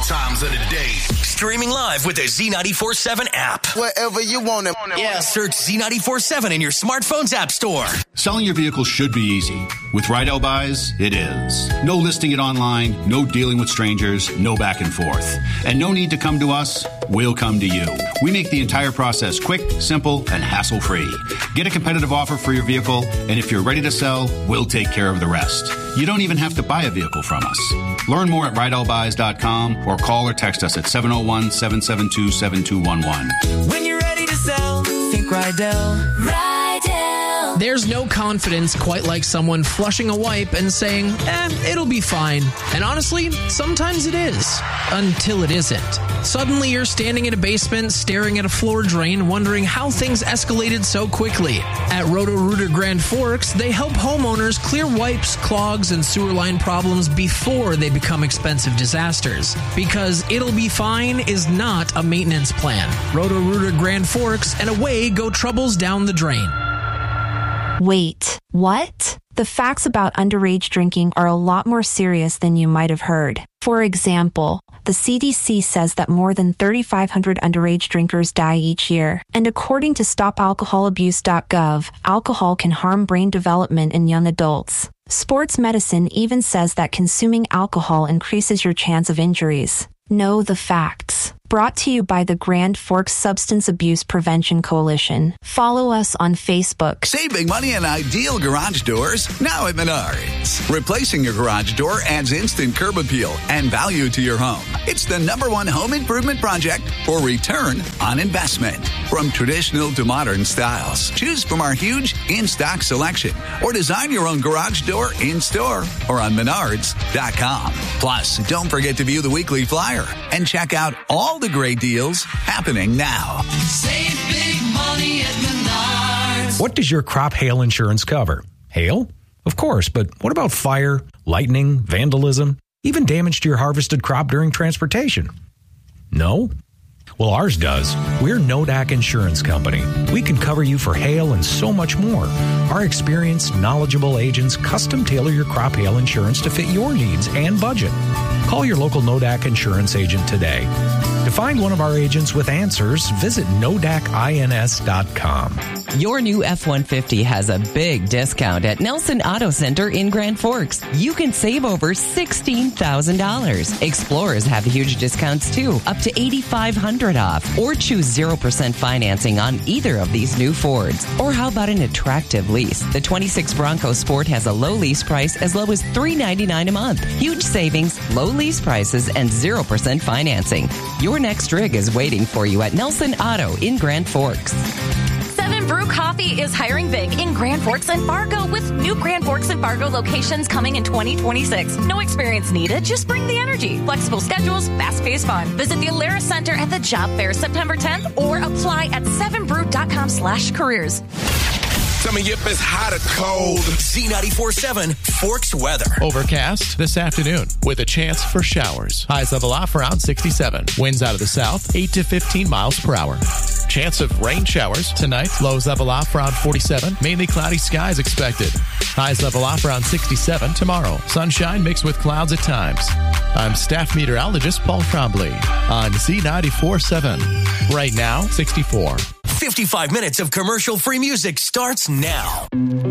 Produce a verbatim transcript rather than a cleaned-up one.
times of the day. Streaming live with the Z ninety-four seven app. Wherever you want it. Yeah, search Z ninety-four seven in your smartphone's app store. Selling your vehicle should be easy. With Rydell Buys, it is. No listing it online, no dealing with strangers, no back and forth. And no need to come to us, we'll come to you. We make the entire process quick, simple, and hassle-free. Get a competitive offer for your vehicle, and if you're ready to sell, we'll take care of the rest. You don't even have to buy a vehicle from us. Learn more at rydell buys dot com or call or text us at seven oh one, seven seven two, seven two one one. When you're ready to sell, think Rydell. Rydell. There's no confidence quite like someone flushing a wipe and saying, eh, it'll be fine. And honestly, sometimes it is. Until it isn't. Suddenly you're standing in a basement, staring at a floor drain, wondering how things escalated so quickly. At Roto-Rooter Grand Forks, they help homeowners clear wipes, clogs, and sewer line problems before they become expensive disasters. Because it'll be fine is not a maintenance plan. Roto-Rooter Grand Forks, and away go troubles down the drain. Wait, what? The facts about underage drinking are a lot more serious than you might have heard. For example, the C D C says that more than thirty-five hundred underage drinkers die each year. And according to stop alcohol abuse dot gov, alcohol can harm brain development in young adults. Sports medicine even says that consuming alcohol increases your chance of injuries. Know the facts. Brought to you by the Grand Forks Substance Abuse Prevention Coalition. Follow us on Facebook. Save big money on ideal garage doors now at Menards. Replacing your garage door adds instant curb appeal and value to your home. It's the number one home improvement project for return on investment. From traditional to modern styles, choose from our huge in-stock selection or design your own garage door in-store or on menards dot com. Plus, don't forget to view the weekly flyer and check out all the great deals happening now. Save big money at Menards. What does your crop hail insurance cover? Hail? Of course, but what about fire, lightning, vandalism, even damage to your harvested crop during transportation? No? Well, ours does. We're Nodak Insurance Company. We can cover you for hail and so much more. Our experienced, knowledgeable agents custom tailor your crop hail insurance to fit your needs and budget. Call your local Nodak Insurance agent today. To find one of our agents with answers, visit nodak ins dot com. Your new F one fifty has a big discount at Nelson Auto Center in Grand Forks. You can save over sixteen thousand dollars. Explorers have huge discounts too, up to eight thousand five hundred dollars off. Or choose zero percent financing on either of these new Fords. Or how about an attractive lease? The twenty-six Bronco Sport has a low lease price as low as three hundred ninety-nine dollars a month. Huge savings, low lease prices, and zero percent financing. Your next rig is waiting for you at Nelson Auto in Grand Forks. Seven Brew Coffee is hiring big in Grand Forks and Fargo with new Grand Forks and Fargo locations coming in twenty twenty-six. No experience needed, just bring the energy. Flexible schedules, fast-paced fun. Visit the Alara Center at the Job Fair September tenth or apply at seven brew dot com slash careers. Tell me if it's hot or cold. Z ninety-four seven Forks weather. Overcast this afternoon with a chance for showers. Highs level off around sixty-seven. Winds out of the south, eight to fifteen miles per hour. Chance of rain showers tonight. Lows level off around forty-seven. Mainly cloudy skies expected. Highs level off around sixty-seven tomorrow. Sunshine mixed with clouds at times. I'm staff meteorologist Paul Trombley on Z ninety-four seven. Right now, sixty-four. fifty-five minutes of commercial-free music starts now.